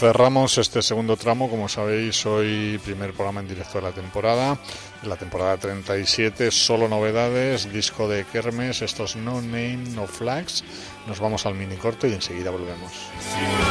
Cerramos este segundo tramo, como sabéis, hoy primer programa en directo de la temporada 37, solo novedades, disco de Kermes, estos No Name, No Flags. Nos vamos al mini corte y enseguida volvemos.